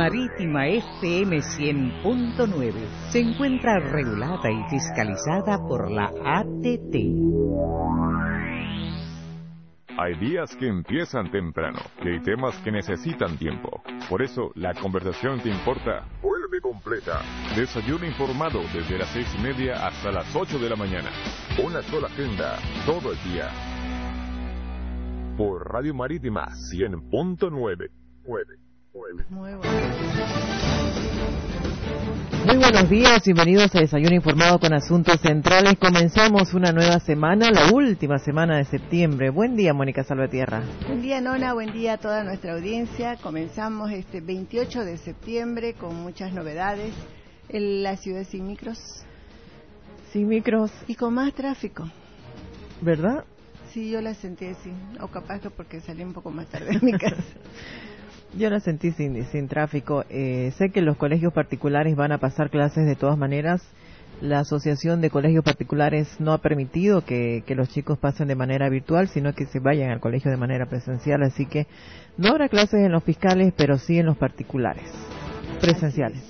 Marítima FM 100.9 se encuentra regulada y fiscalizada por la ATT. Hay días que empiezan temprano y hay temas que necesitan tiempo. Por eso, la conversación que importa vuelve completa. Desayuno informado desde las 6:30 hasta las 8 de la mañana. Una sola agenda, todo el día. Por Radio Marítima 100.9. Muy buenos días, bienvenidos a Desayuno Informado con Asuntos Centrales. Comenzamos una nueva semana, la última semana de septiembre. Buen día, Mónica Salvatierra. Buen día, Nona, buen día a toda nuestra audiencia. Comenzamos este 28 de septiembre con muchas novedades en la ciudad sin micros. Sin micros. Y con más tráfico. ¿Verdad? Sí, yo la sentí así, o capaz que porque salí un poco más tarde de mi casa. Yo la sentí sin tráfico. Sé que los colegios particulares van a pasar clases de todas maneras. La Asociación de Colegios Particulares no ha permitido que los chicos pasen de manera virtual, sino que se vayan al colegio de manera presencial. Así que no habrá clases en los fiscales, pero sí en los particulares, presenciales.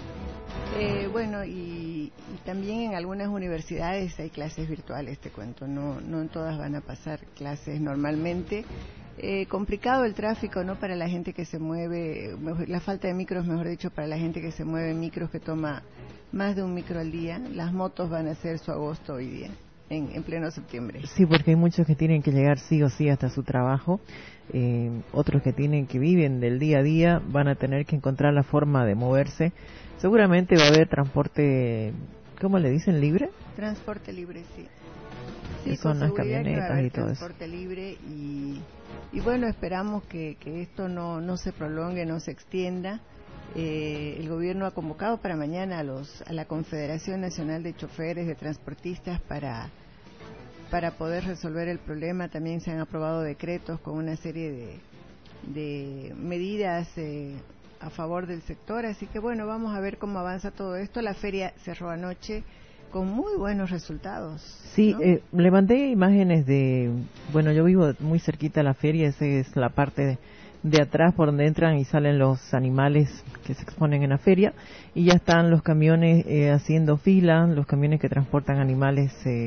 Bueno, y también en algunas universidades hay clases virtuales, te cuento. No en todas van a pasar clases normalmente. Complicado el tráfico, ¿no? Para la gente que se mueve, la falta de micros, mejor dicho, para la gente que se mueve en micros, que toma más de un micro al día. Las motos van a hacer su agosto hoy día, en pleno septiembre. Sí, porque hay muchos que tienen que llegar sí o sí hasta su trabajo. Otros que viven del día a día van a tener que encontrar la forma de moverse. Seguramente va a haber transporte, ¿cómo le dicen? ¿Libre? Transporte libre, sí. Que son las camionetas y todo eso. Transporte libre y bueno, esperamos que esto no se prolongue, no se extienda. El gobierno ha convocado para mañana a la Confederación Nacional de Choferes, de Transportistas, para poder resolver el problema. También se han aprobado decretos con una serie de medidas a favor del sector, así que bueno, vamos a ver cómo avanza todo esto. La feria cerró anoche con muy buenos resultados. Sí, ¿no? Le mandé imágenes bueno, yo vivo muy cerquita de la feria, esa es la parte de atrás por donde entran y salen los animales que se exponen en la feria, y ya están los camiones haciendo fila, los camiones que transportan animales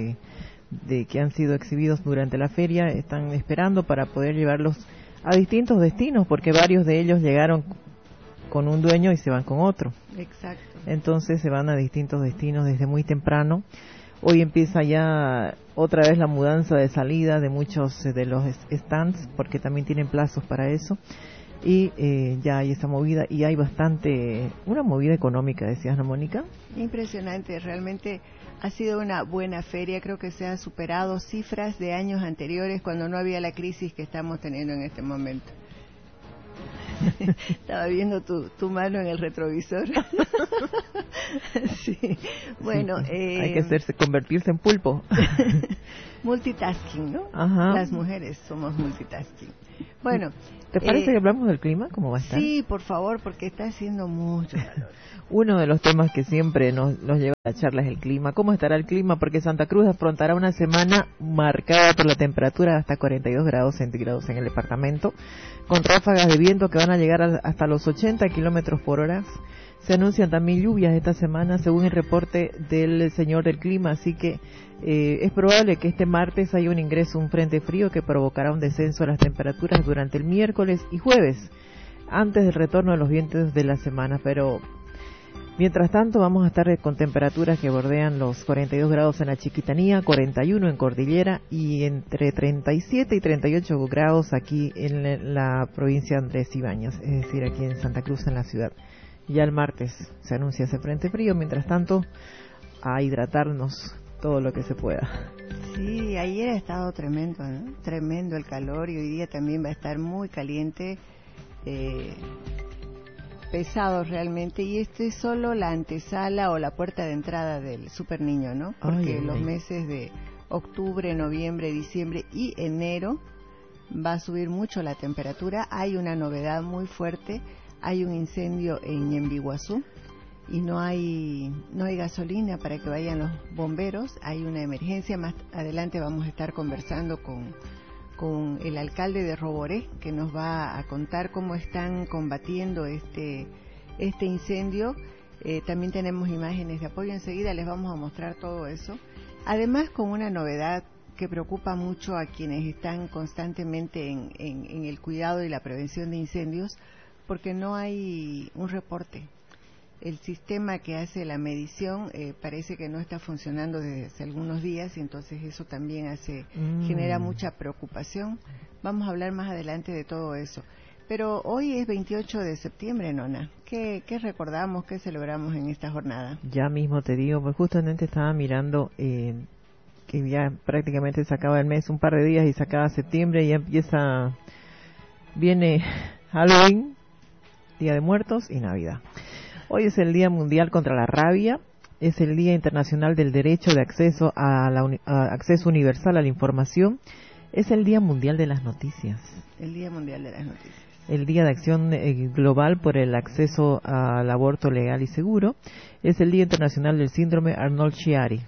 que han sido exhibidos durante la feria, están esperando para poder llevarlos a distintos destinos, porque varios de ellos llegaron con un dueño y se van con otro. Exacto. Entonces se van a distintos destinos desde muy temprano. Hoy empieza ya otra vez la mudanza de salida de muchos de los stands, porque también tienen plazos para eso. Y ya hay esa movida, y hay una movida económica, decías, ¿no, Mónica? Impresionante, realmente ha sido una buena feria. Creo que se han superado cifras de años anteriores cuando no había la crisis que estamos teniendo en este momento. Estaba viendo tu mano en el retrovisor. Sí. Bueno, hay que convertirse en pulpo. Multitasking, ¿no? Ajá. Las mujeres somos multitasking. Bueno, ¿te parece que hablamos del clima? ¿Cómo va a estar? Sí, por favor, porque está haciendo mucho calor. Uno de los temas que siempre nos lleva a la charla es el clima. ¿Cómo estará el clima? Porque Santa Cruz afrontará una semana marcada por la temperatura de hasta 42 grados centígrados en el departamento, con ráfagas de viento que van a llegar hasta los 80 kilómetros por hora. Se anuncian también lluvias esta semana, según el reporte del señor del clima, así que es probable que este martes haya un frente frío que provocará un descenso de las temperaturas durante el miércoles y jueves, antes del retorno de los vientos de la semana, pero mientras tanto vamos a estar con temperaturas que bordean los 42 grados en la Chiquitanía, 41 en Cordillera y entre 37 y 38 grados aquí en la provincia de Andrés Ibáñez, es decir, aquí en Santa Cruz, en la ciudad. Ya el martes se anuncia ese frente frío, mientras tanto a hidratarnos todo lo que se pueda. Sí, ayer ha estado tremendo, ¿no? Tremendo el calor, y hoy día también va a estar muy caliente, pesado realmente, y este es solo la antesala o la puerta de entrada del Super Niño, ¿no? Porque los meses de octubre, noviembre, diciembre y enero va a subir mucho la temperatura. Hay una novedad muy fuerte, hay un incendio en Ñembiguazú y no hay gasolina para que vayan los bomberos. Hay una emergencia. Más adelante vamos a estar conversando con el alcalde de Roboré, que nos va a contar cómo están combatiendo este este incendio. También tenemos imágenes de apoyo, enseguida les vamos a mostrar todo eso. Además, con una novedad que preocupa mucho a quienes están constantemente en el cuidado y la prevención de incendios, porque no hay un reporte. El sistema que hace la medición parece que no está funcionando desde hace algunos días, y entonces eso también genera mucha preocupación. Vamos a hablar más adelante de todo eso. Pero hoy es 28 de septiembre, Nona. ¿Qué recordamos, qué celebramos en esta jornada? Ya mismo te digo, pues justamente estaba mirando que ya prácticamente se acaba el mes, un par de días y se acaba septiembre y ya viene Halloween, Día de Muertos y Navidad. Hoy es el Día Mundial contra la Rabia, es el Día Internacional del Derecho de Acceso Acceso Universal a la Información, es el Día Mundial de las Noticias. El Día Mundial de las Noticias. El Día de Acción Global por el Acceso al Aborto Legal y Seguro, es el Día Internacional del Síndrome Arnold-Chiari.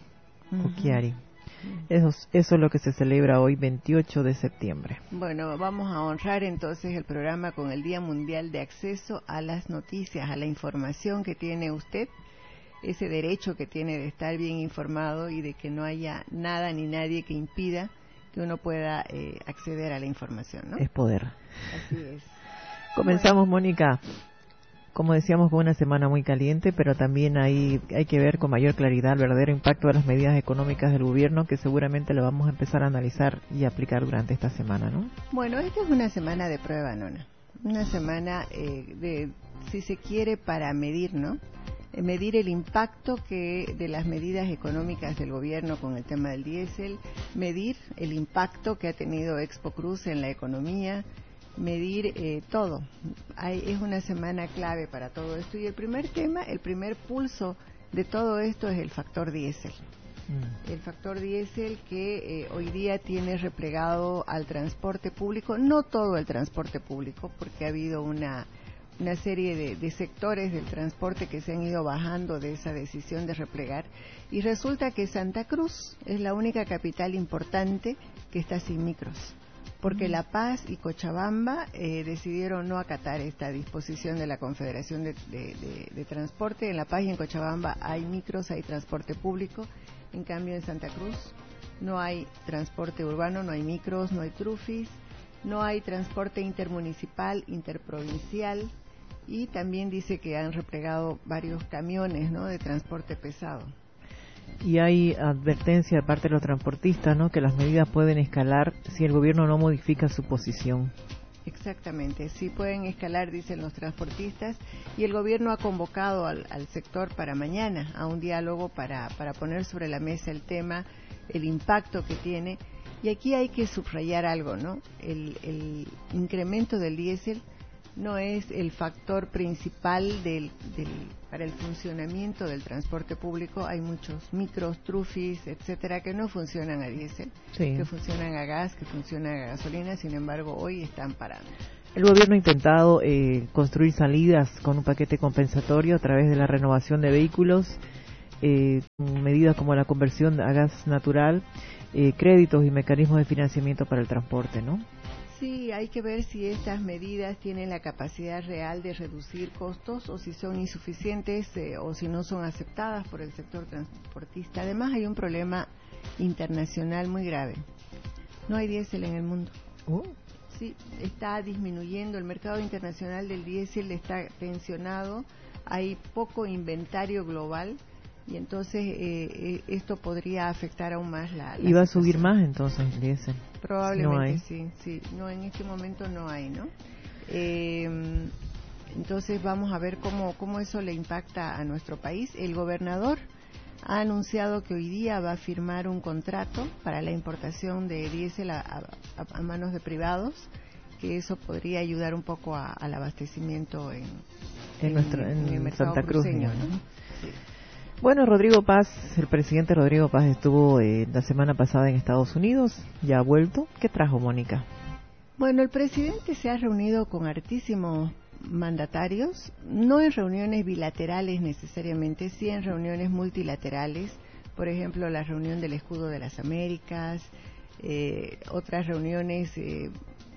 Eso es lo que se celebra hoy, 28 de septiembre. Bueno, vamos a honrar entonces el programa con el Día Mundial de Acceso a las Noticias, a la información que tiene usted, ese derecho que tiene de estar bien informado y de que no haya nada ni nadie que impida que uno pueda acceder a la información, ¿no? Es poder. Así es. Comenzamos, Mónica, como decíamos, con una semana muy caliente, pero también hay que ver con mayor claridad el verdadero impacto de las medidas económicas del gobierno, que seguramente lo vamos a empezar a analizar y aplicar durante esta semana, ¿no? Bueno, esta es una semana de prueba, Nona. Una semana si se quiere, para medir, ¿no? Medir el impacto de las medidas económicas del gobierno con el tema del diésel, medir el impacto que ha tenido Expo Cruz en la economía, medir todo. Es una semana clave para todo esto, y el primer pulso de todo esto es el factor diésel. El factor diésel que hoy día tiene replegado al transporte público, no todo el transporte público, porque ha habido una serie de sectores del transporte que se han ido bajando de esa decisión de replegar, y resulta que Santa Cruz es la única capital importante que está sin micros, porque La Paz y Cochabamba decidieron no acatar esta disposición de la Confederación de Transporte. En La Paz y en Cochabamba hay micros, hay transporte público, en cambio en Santa Cruz no hay transporte urbano, no hay micros, no hay trufis, no hay transporte intermunicipal, interprovincial, y también dice que han replegado varios camiones, ¿no?, de transporte pesado. Y hay advertencia de parte de los transportistas, ¿no?, que las medidas pueden escalar si el gobierno no modifica su posición. Exactamente, sí pueden escalar, dicen los transportistas, y el gobierno ha convocado al sector para mañana a un diálogo para poner sobre la mesa el tema, el impacto que tiene. Y aquí hay que subrayar algo, ¿no? El incremento del diésel no es el factor principal para el funcionamiento del transporte público. Hay muchos micros, trufis, etcétera, que no funcionan a diésel, sí, que funcionan a gas, que funcionan a gasolina. Sin embargo, hoy están parando. El gobierno ha intentado construir salidas con un paquete compensatorio a través de la renovación de vehículos, medidas como la conversión a gas natural, créditos y mecanismos de financiamiento para el transporte, ¿no? Sí, hay que ver si estas medidas tienen la capacidad real de reducir costos, o si son insuficientes o si no son aceptadas por el sector transportista. Además, hay un problema internacional muy grave. No hay diésel en el mundo. Sí, está disminuyendo. El mercado internacional del diésel está tensionado. Hay poco inventario global. Y entonces esto podría afectar aún más la ¿Y va a subir más entonces el diésel? Probablemente no sí. No, en este momento no hay, ¿no? Entonces vamos a ver cómo eso le impacta a nuestro país. El gobernador ha anunciado que hoy día va a firmar un contrato para la importación de diésel a manos de privados, que eso podría ayudar un poco al abastecimiento en el mercado Santa Cruz, cruceño, ¿no? Sí. Bueno, Rodrigo Paz, el presidente Rodrigo Paz estuvo la semana pasada en Estados Unidos, ya ha vuelto. ¿Qué trajo, Mónica? Bueno, el presidente se ha reunido con altísimos mandatarios, no en reuniones bilaterales necesariamente, sí en reuniones multilaterales, por ejemplo, la reunión del Escudo de las Américas, otras reuniones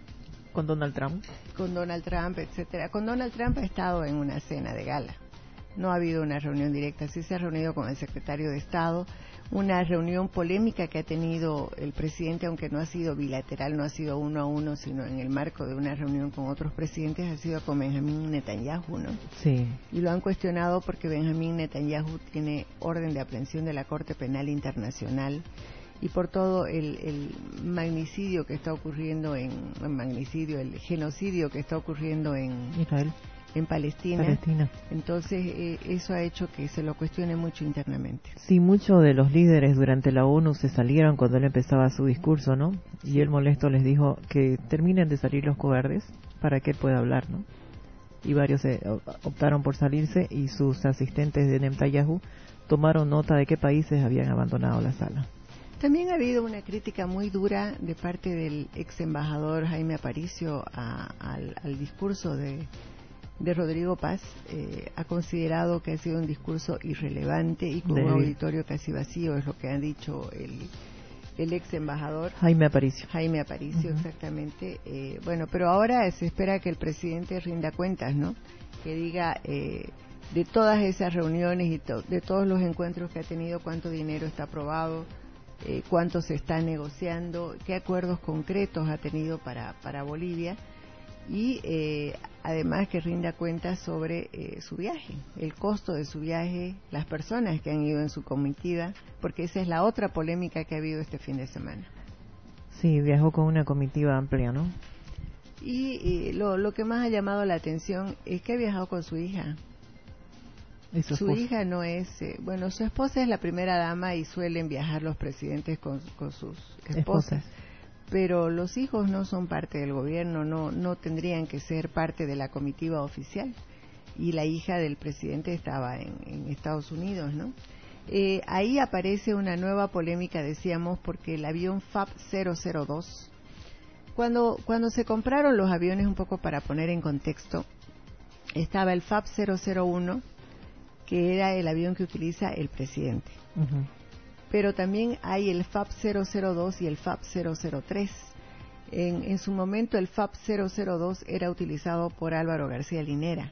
con Donald Trump. Con Donald Trump, etcétera. Con Donald Trump ha estado en una cena de gala. No ha habido una reunión directa, sí se ha reunido con el secretario de Estado, una reunión polémica que ha tenido el presidente, aunque no ha sido bilateral, no ha sido uno a uno, sino en el marco de una reunión con otros presidentes, ha sido con Benjamín Netanyahu, ¿no? Sí. Y lo han cuestionado porque Benjamín Netanyahu tiene orden de aprehensión de la Corte Penal Internacional y por todo el magnicidio que está ocurriendo el genocidio que está ocurriendo en Israel. En Palestina. Entonces, eso ha hecho que se lo cuestione mucho internamente. Sí, muchos de los líderes durante la ONU se salieron cuando él empezaba su discurso, ¿no? Y él molesto les dijo que terminen de salir los cobardes para que él pueda hablar, ¿no? Y varios optaron por salirse y sus asistentes de Netanyahu tomaron nota de qué países habían abandonado la sala. También ha habido una crítica muy dura de parte del ex embajador Jaime Aparicio al discurso de Rodrigo Paz. Ha considerado que ha sido un discurso irrelevante y con un auditorio casi vacío, es lo que ha dicho el ex embajador Jaime Aparicio. Uh-huh. Exactamente. Bueno, pero ahora se espera que el presidente rinda cuentas, ¿no? Que diga de todas esas reuniones y de todos los encuentros que ha tenido, cuánto dinero está aprobado, cuánto se está negociando, qué acuerdos concretos ha tenido para Bolivia. Y además que rinda cuentas sobre su viaje, el costo de su viaje, las personas que han ido en su comitiva, porque esa es la otra polémica que ha habido este fin de semana. Sí, viajó con una comitiva amplia, ¿no? Y lo que más ha llamado la atención es que ha viajado con su hija. Su hija no es... su esposa es la primera dama y suelen viajar los presidentes con sus esposas. Pero los hijos no son parte del gobierno, no tendrían que ser parte de la comitiva oficial. Y la hija del presidente estaba en Estados Unidos, ¿no? Ahí aparece una nueva polémica, decíamos, porque el avión FAB 002, cuando se compraron los aviones, un poco para poner en contexto, estaba el FAB 001, que era el avión que utiliza el presidente. Uh-huh. Pero también hay el FAB 002 y el FAB 003. En su momento el FAB 002 era utilizado por Álvaro García Linera,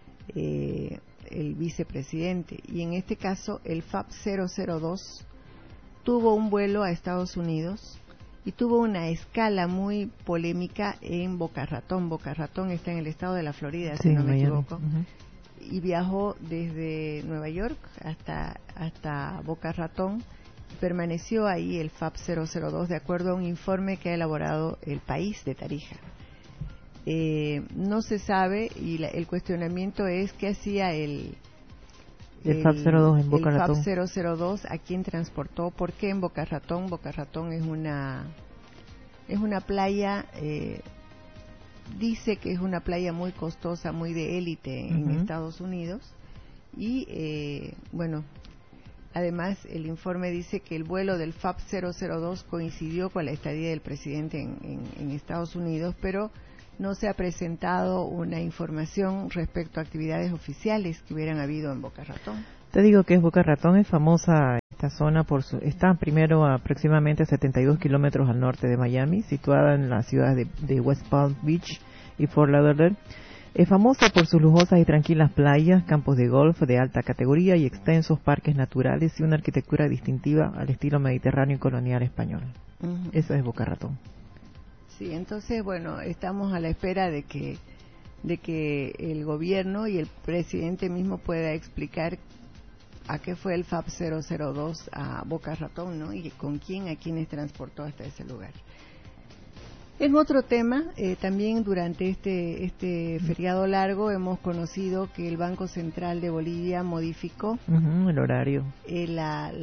el vicepresidente, y en este caso el FAB 002 tuvo un vuelo a Estados Unidos y tuvo una escala muy polémica en Boca Ratón. Boca Ratón está en el estado de la Florida, si no me equivoco. Uh-huh. Y viajó desde Nueva York hasta Boca Ratón. Permaneció ahí el FAB 002 de acuerdo a un informe que ha elaborado el País de Tarija. No se sabe y el cuestionamiento es qué hacía el FAB 02 en Boca Ratón. El FAB 002, ¿a quién transportó? ¿Por qué en Boca Ratón? Boca Ratón es una playa, dice que es una playa muy costosa, muy de élite en uh-huh. Estados Unidos y además, el informe dice que el vuelo del FAB 002 coincidió con la estadía del presidente en Estados Unidos, pero no se ha presentado una información respecto a actividades oficiales que hubieran habido en Boca Ratón. Te digo que Boca Ratón es famosa esta zona está primero aproximadamente a 72 kilómetros al norte de Miami, situada en las ciudades de West Palm Beach y Fort Lauderdale. Es famosa por sus lujosas y tranquilas playas, campos de golf de alta categoría y extensos parques naturales y una arquitectura distintiva al estilo mediterráneo y colonial español. Uh-huh. Eso es Boca Ratón. Sí, entonces, estamos a la espera de que el gobierno y el presidente mismo pueda explicar a qué fue el FAB 002 a Boca Ratón, ¿no? Y con quién, a quiénes transportó hasta ese lugar. En otro tema, también durante este feriado largo hemos conocido que el Banco Central de Bolivia modificó el horario. El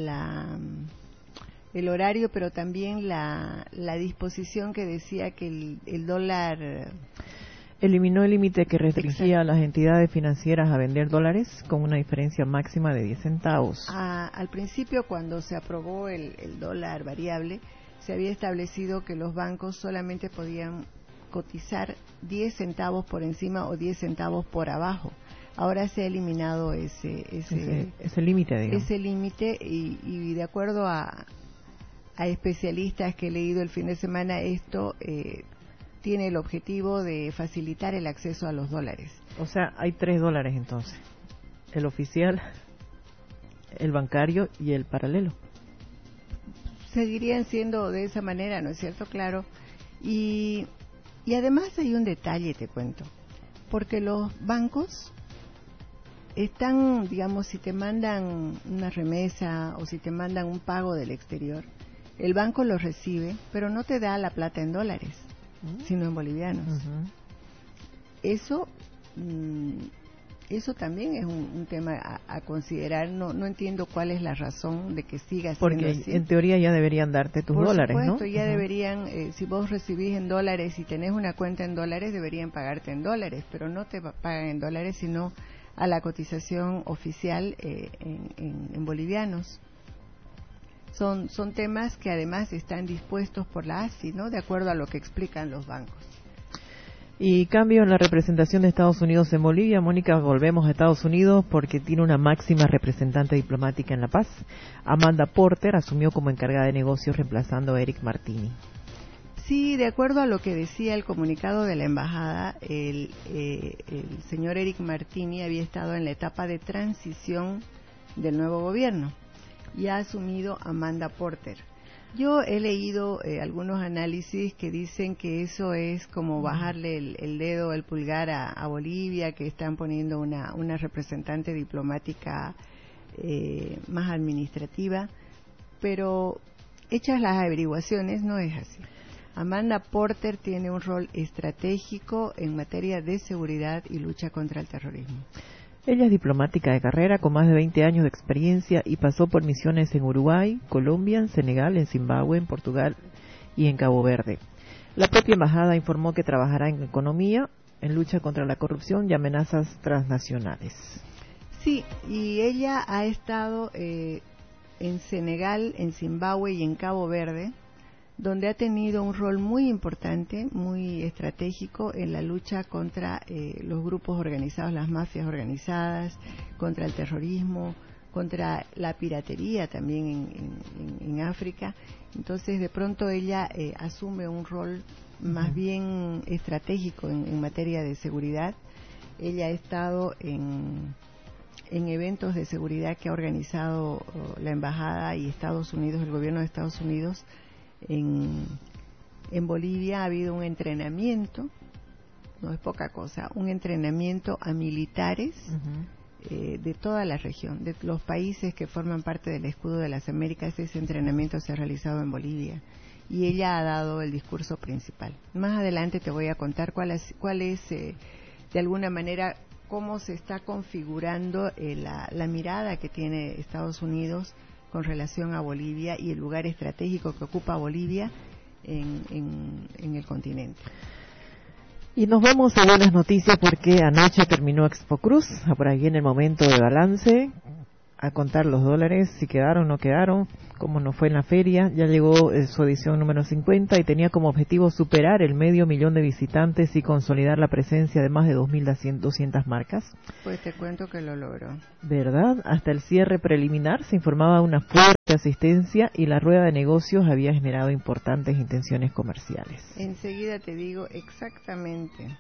horario, pero también la disposición que decía que el dólar... Eliminó el límite que restringía a las entidades financieras a vender dólares con una diferencia máxima de 10 centavos. Al principio, cuando se aprobó el dólar variable, se había establecido que los bancos solamente podían cotizar 10 centavos por encima o 10 centavos por abajo. Ahora se ha eliminado ese límite, digamos. Ese límite y de acuerdo a especialistas que he leído el fin de semana, esto tiene el objetivo de facilitar el acceso a los dólares. O sea, hay 3 dólares entonces. El oficial, el bancario y el paralelo. Seguirían siendo de esa manera, ¿no es cierto? Claro. Y además hay un detalle, te cuento. Porque los bancos están, digamos, si te mandan una remesa o si te mandan un pago del exterior, el banco lo recibe, pero no te da la plata en dólares, sino en bolivianos. Eso también es un tema a considerar. No entiendo cuál es la razón de que siga siendo porque así. En teoría ya deberían darte tus dólares, ¿no? Por supuesto, ya deberían, si vos recibís en dólares y tenés una cuenta en dólares, deberían pagarte en dólares, pero no te pagan en dólares, sino a la cotización oficial en bolivianos. Son temas que además están dispuestos por la ASI, ¿no? De acuerdo a lo que explican los bancos. Y cambio en la representación de Estados Unidos en Bolivia. Mónica, volvemos a Estados Unidos porque tiene una máxima representante diplomática en La Paz. Amanda Porter asumió como encargada de negocios reemplazando a Eric Martini. Sí, de acuerdo a lo que decía el comunicado de la embajada, el señor Eric Martini había estado en la etapa de transición del nuevo gobierno y ha asumido Amanda Porter. Yo he leído algunos análisis que dicen que eso es como bajarle el dedo, el pulgar a Bolivia, que están poniendo una representante diplomática más administrativa, pero hechas las averiguaciones no es así. Amanda Porter tiene un rol estratégico en materia de seguridad y lucha contra el terrorismo. Ella es diplomática de carrera con más de 20 años de experiencia y pasó por misiones en Uruguay, Colombia, en Senegal, en Zimbabue, en Portugal y en Cabo Verde. La propia embajada informó que trabajará en economía, en lucha contra la corrupción y amenazas transnacionales. Sí, y ella ha estado en Senegal, en Zimbabue y en Cabo Verde, donde ha tenido un rol muy importante, muy estratégico en la lucha contra los grupos organizados, las mafias organizadas, contra el terrorismo, contra la piratería también en África. Entonces, de pronto ella asume un rol más bien estratégico en materia de seguridad. Ella ha estado en eventos de seguridad que ha organizado la Embajada y Estados Unidos, el gobierno de Estados Unidos. En Bolivia ha habido un entrenamiento, no es poca cosa, un entrenamiento a militares de toda la región, de los países que forman parte del Escudo de las Américas. Ese entrenamiento se ha realizado en Bolivia y ella ha dado el discurso principal. Más adelante te voy a contar cuál es de alguna manera cómo se está configurando la mirada que tiene Estados Unidos con relación a Bolivia y el lugar estratégico que ocupa Bolivia en el continente. Y nos vamos a buenas noticias porque anoche terminó Expo Cruz, por ahí en el momento de balance, a contar los dólares, si quedaron o no quedaron, cómo nos fue en la feria. Ya llegó su edición número 50 y tenía como objetivo superar el 500.000 de visitantes y consolidar la presencia de más de 2.200 marcas. Pues te cuento que lo logró. ¿Verdad? Hasta el cierre preliminar se informaba una fuerte asistencia y la rueda de negocios había generado importantes intenciones comerciales. Enseguida te digo exactamente.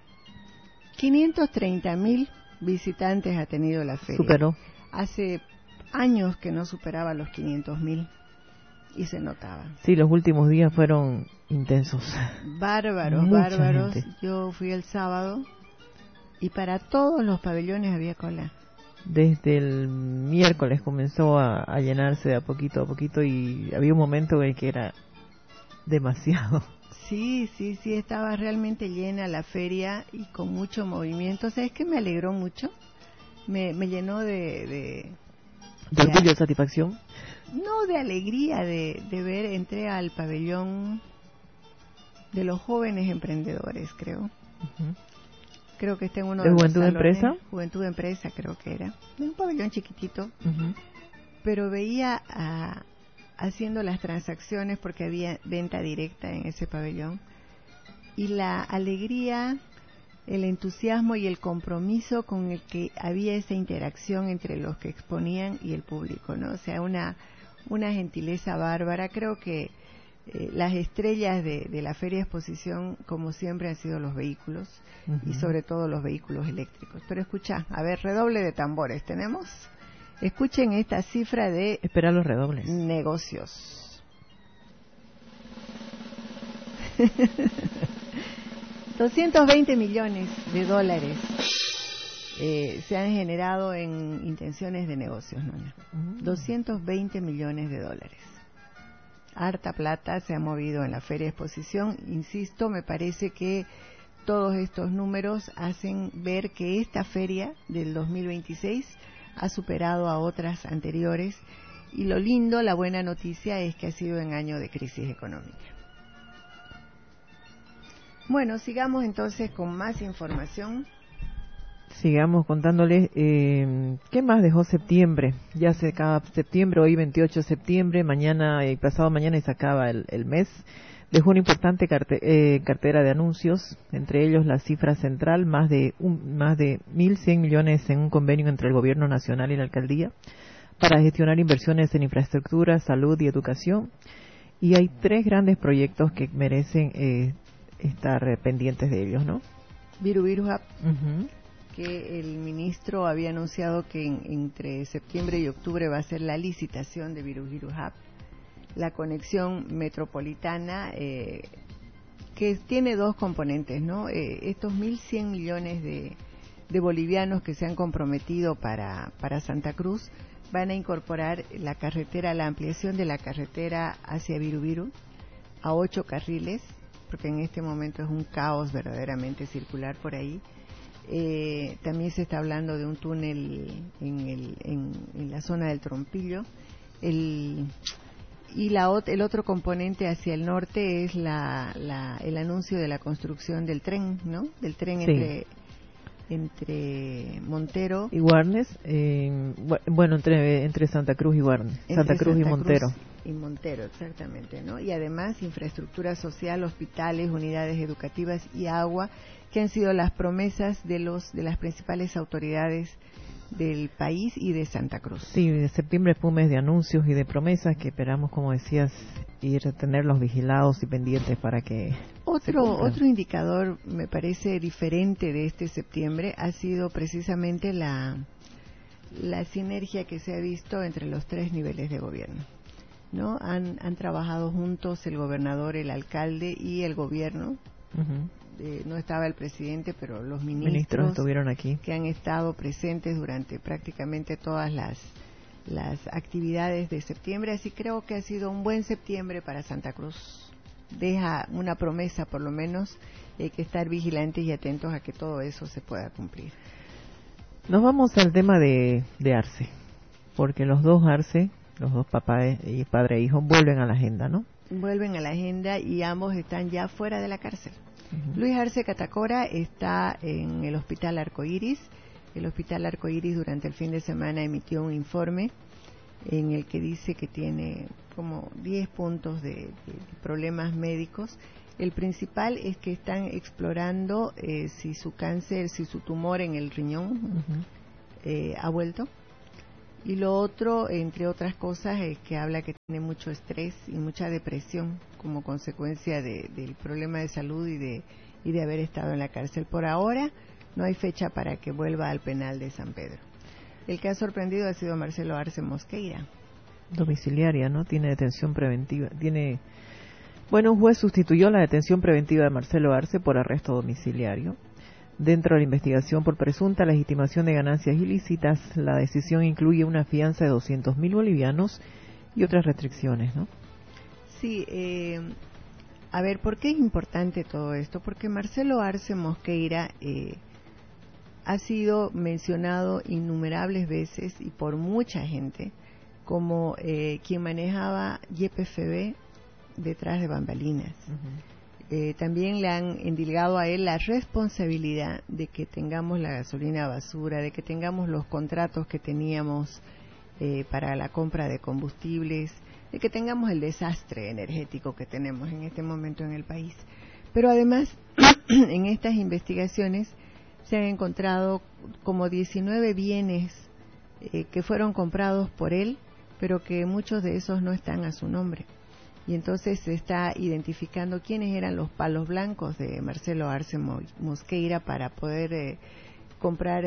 530.000 visitantes ha tenido la feria. Superó. Hace años que no superaba los 500.000 y se notaba. Sí, los últimos días fueron intensos. Bárbaros, Mucha bárbaros. gente. Yo fui el sábado y para todos los pabellones había cola. Desde el miércoles comenzó a llenarse de a poquito y había un momento en que era demasiado. Sí, estaba realmente llena la feria y con mucho movimiento. ¿Sabes qué me alegró mucho? Me llenó ¿De orgullo, satisfacción? No, de alegría de ver. Entré al pabellón de los jóvenes emprendedores, creo. Uh-huh. Creo que está en uno ¿De de los Juventud salones. Empresa? Juventud Empresa, creo que era. Un pabellón chiquitito. Uh-huh. Pero veía haciendo las transacciones porque había venta directa en ese pabellón. Y la alegría, el entusiasmo y el compromiso con el que había esa interacción entre los que exponían y el público, ¿no? O sea, una gentileza bárbara. Creo que las estrellas de la Feria de Exposición, como siempre, han sido los vehículos y sobre todo los vehículos eléctricos. Pero escucha, a ver, redoble de tambores tenemos. Escuchen esta cifra de... Espera los redobles. Negocios. 220 millones de dólares se han generado en intenciones de negocios, Nona. 220 millones de dólares. Harta plata se ha movido en la Feria de Exposición. Insisto, me parece que todos estos números hacen ver que esta feria del 2026 ha superado a otras anteriores, y lo lindo, la buena noticia, es que ha sido en año de crisis económica. Bueno, sigamos entonces con más información. Sigamos contándoles qué más dejó septiembre. Ya se acaba septiembre, hoy 28 de septiembre, mañana y pasado mañana y se acaba el mes. Dejó una importante cartera de anuncios, entre ellos la cifra central, más de 1.100 millones en un convenio entre el Gobierno Nacional y la Alcaldía para gestionar inversiones en infraestructura, salud y educación. Y hay 3 grandes proyectos que merecen estar pendientes de ellos, ¿no? Viru Hub, que el ministro había anunciado que entre septiembre y octubre va a ser la licitación de Viru Hub, la conexión metropolitana, que tiene 2 componentes, ¿no? Estos 1.100 millones de bolivianos que se han comprometido para Santa Cruz van a incorporar la ampliación de la carretera hacia Viru a 8 carriles, porque en este momento es un caos verdaderamente circular por ahí. También se está hablando de un túnel en la zona del Trompillo. El otro componente hacia el norte es el anuncio de la construcción del tren, ¿no? Del tren sí. entre Montero y Guarnes, entre Santa Cruz y Guarnes, Santa Cruz y Montero. Y Montero, exactamente, ¿no? Y además infraestructura social, hospitales, unidades educativas y agua, que han sido las promesas de las principales autoridades del país y de Santa Cruz. Sí, de septiembre fue un mes de anuncios y de promesas que esperamos, como decías, ir a tenerlos vigilados y pendientes para que otro indicador, me parece diferente de este septiembre, ha sido precisamente la sinergia que se ha visto entre los 3 niveles de gobierno, ¿no? Han trabajado juntos el gobernador, el alcalde y el gobierno. No estaba el presidente, pero los ministros estuvieron aquí, que han estado presentes durante prácticamente todas las actividades de septiembre. Así creo que ha sido un buen septiembre para Santa Cruz. Deja una promesa, por lo menos, y hay que estar vigilantes y atentos a que todo eso se pueda cumplir. Nos vamos al tema de Arce, porque los dos Arce, los dos papá y padre e hijo, vuelven a la agenda, ¿no? Vuelven a la agenda y ambos están ya fuera de la cárcel. Luis Arce Catacora está en el Hospital Arcoíris. El Hospital Arcoíris durante el fin de semana emitió un informe en el que dice que tiene como 10 puntos de problemas médicos. El principal es que están explorando si su tumor en el riñón ha vuelto. Y lo otro, entre otras cosas, es que habla que tiene mucho estrés y mucha depresión como consecuencia del problema de salud y de haber estado en la cárcel. Por ahora no hay fecha para que vuelva al penal de San Pedro. El que ha sorprendido ha sido Marcelo Arce Mosqueira. Domiciliaria, ¿no? Tiene detención preventiva. Un juez sustituyó la detención preventiva de Marcelo Arce por arresto domiciliario. Dentro de la investigación por presunta legitimación de ganancias ilícitas, la decisión incluye una fianza de 200.000 bolivianos y otras restricciones, ¿no? Sí, a ver, ¿por qué es importante todo esto? Porque Marcelo Arce Mosqueira ha sido mencionado innumerables veces y por mucha gente como quien manejaba YPFB detrás de bambalinas. También le han endilgado a él la responsabilidad de que tengamos la gasolina basura, de que tengamos los contratos que teníamos para la compra de combustibles, de que tengamos el desastre energético que tenemos en este momento en el país. Pero además, en estas investigaciones se han encontrado como 19 bienes que fueron comprados por él, pero que muchos de esos no están a su nombre. y entonces se está identificando quiénes eran los palos blancos de Marcelo Arce Mosqueira para poder comprar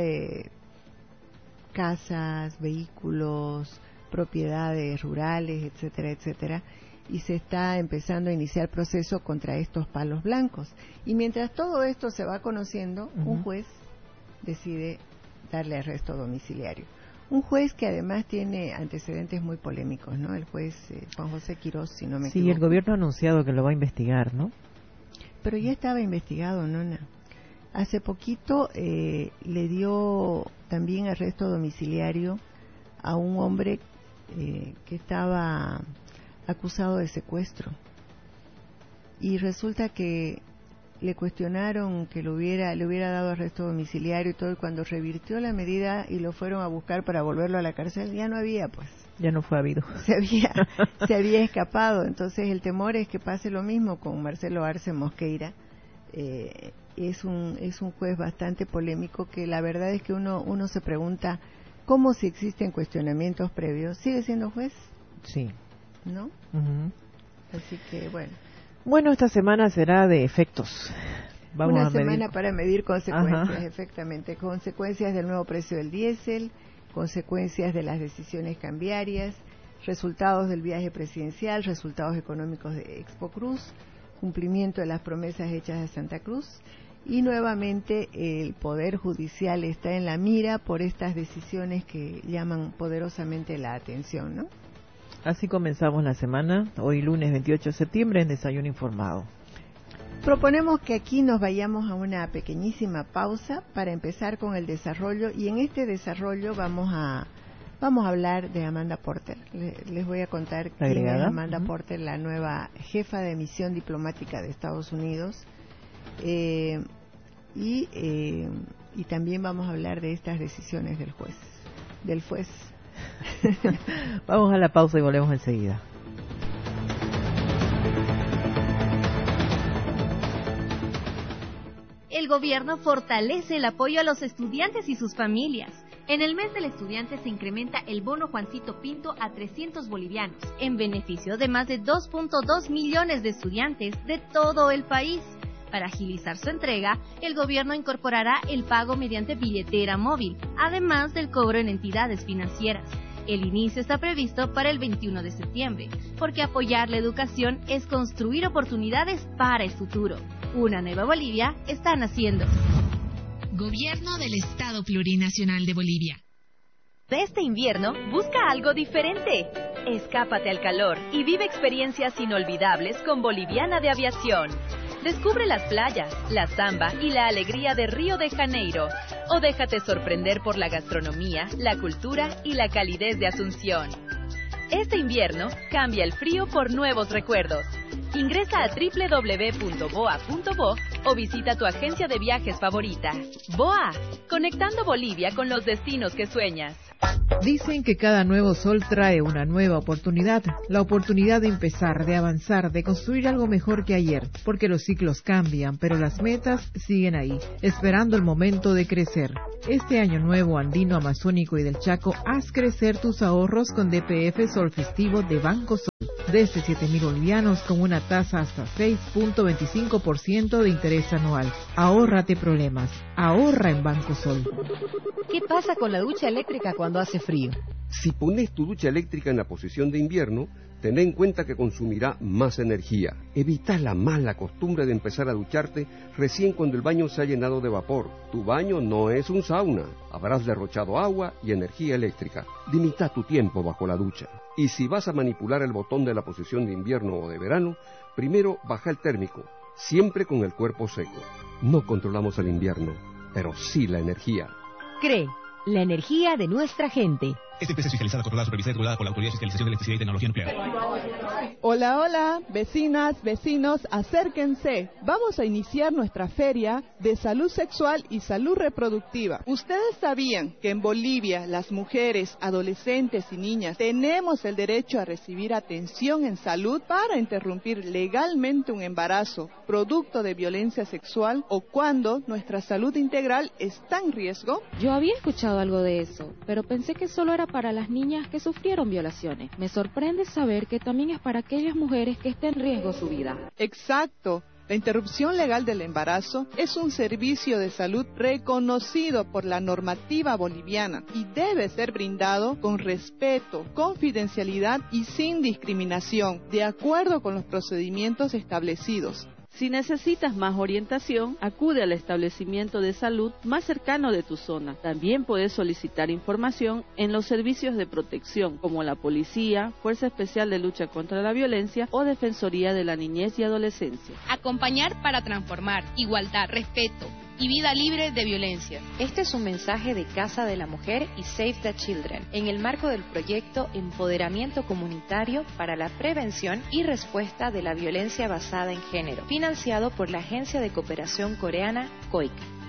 casas, vehículos, propiedades rurales, etcétera, etcétera, y se está empezando a iniciar proceso contra estos palos blancos. Y mientras todo esto se va conociendo, un juez decide darle arresto domiciliario. Un juez que además tiene antecedentes muy polémicos, ¿no? El juez Juan José Quirós, si no me equivoco. Sí, el gobierno ha anunciado que lo va a investigar, ¿no? Pero ya estaba investigado, Nona. Hace poquito le dio también arresto domiciliario a un hombre que estaba acusado de secuestro. Y resulta que le cuestionaron que le hubiera dado arresto domiciliario y todo, y cuando revirtió la medida y lo fueron a buscar para volverlo a la cárcel, ya no había, pues. Ya no fue habido. Se había escapado. Entonces el temor es que pase lo mismo con Marcelo Arce Mosqueira. Es un juez bastante polémico que la verdad es que uno se pregunta cómo, si existen cuestionamientos previos, ¿sigue siendo juez? Sí. ¿No? Así que bueno. Bueno, esta semana será de efectos. Vamos Una a medir. semana para medir consecuencias, efectivamente. Consecuencias del nuevo precio del diésel, consecuencias de las decisiones cambiarias, resultados del viaje presidencial, resultados económicos de Expo Cruz, cumplimiento de las promesas hechas a Santa Cruz, y nuevamente el Poder Judicial está en la mira por estas decisiones que llaman poderosamente la atención, ¿no? Así comenzamos la semana, hoy lunes 28 de septiembre en Desayuno Informado. Proponemos que aquí nos vayamos a una pequeñísima pausa para empezar con el desarrollo, y en este desarrollo vamos a hablar de Amanda Porter. Les voy a contar quién es Amanda Porter, la nueva jefa de misión diplomática de Estados Unidos, y también vamos a hablar de estas decisiones del juez. Vamos a la pausa y volvemos enseguida. El gobierno fortalece el apoyo a los estudiantes y sus familias. En el mes del estudiante se incrementa el bono Juancito Pinto a 300 bolivianos, en beneficio de más de 2.2 millones de estudiantes de todo el país. Para agilizar su entrega, el gobierno incorporará el pago mediante billetera móvil, además del cobro en entidades financieras. El inicio está previsto para el 21 de septiembre, porque apoyar la educación es construir oportunidades para el futuro. Una nueva Bolivia está naciendo. Gobierno del Estado Plurinacional de Bolivia. Este invierno, busca algo diferente. Escápate al calor y vive experiencias inolvidables con Boliviana de Aviación. Descubre las playas, la samba y la alegría de Río de Janeiro. O déjate sorprender por la gastronomía, la cultura y la calidez de Asunción. Este invierno, cambia el frío por nuevos recuerdos. Ingresa a www.boa.bo o visita tu agencia de viajes favorita. BOA, conectando Bolivia con los destinos que sueñas. Dicen que cada nuevo sol trae una nueva oportunidad, la oportunidad de empezar, de avanzar, de construir algo mejor que ayer, porque los ciclos cambian, pero las metas siguen ahí, esperando el momento de crecer. Este año nuevo andino, amazónico y del Chaco, haz crecer tus ahorros con DPF Sol Festivo de Banco Sol. Desde 7.000 bolivianos con una tasa hasta 6.25% de interés anual. Ahórrate problemas. Ahorra en Banco Sol. ¿Qué pasa con la ducha eléctrica cuando hace frío? Si pones tu ducha eléctrica en la posición de invierno, ten en cuenta que consumirá más energía. Evita la mala costumbre de empezar a ducharte recién cuando el baño se ha llenado de vapor. Tu baño no es un sauna. Habrás derrochado agua y energía eléctrica. Limita tu tiempo bajo la ducha. Y si vas a manipular el botón de la posición de invierno o de verano, primero baja el térmico, siempre con el cuerpo seco. No controlamos el invierno, pero sí la energía. CRE, la energía de nuestra gente. Esta empresa es fiscalizada, controlada, supervisada y regulada por la Autoridad de Fiscalización de Electricidad y Tecnología Nuclear. Hola, hola, vecinas, vecinos, acérquense. Vamos a iniciar nuestra feria de salud sexual y salud reproductiva. ¿Ustedes sabían que en Bolivia las mujeres, adolescentes y niñas tenemos el derecho a recibir atención en salud para interrumpir legalmente un embarazo producto de violencia sexual o cuando nuestra salud integral está en riesgo? Yo había escuchado algo de eso, pero pensé que solo era para las niñas que sufrieron violaciones. Me sorprende saber que también es para aquellas mujeres que estén en riesgo su vida. Exacto. La interrupción legal del embarazo es un servicio de salud reconocido por la normativa boliviana y debe ser brindado con respeto, confidencialidad y sin discriminación, de acuerdo con los procedimientos establecidos. Si necesitas más orientación, acude al establecimiento de salud más cercano de tu zona. También puedes solicitar información en los servicios de protección, como la Policía, Fuerza Especial de Lucha contra la Violencia o Defensoría de la Niñez y Adolescencia. Acompañar para transformar, igualdad, respeto y vida libre de violencia. Este es un mensaje de Casa de la Mujer y Save the Children, en el marco del proyecto Empoderamiento Comunitario para la Prevención y Respuesta de la Violencia Basada en Género, financiado por la Agencia de Cooperación Coreana, COIC.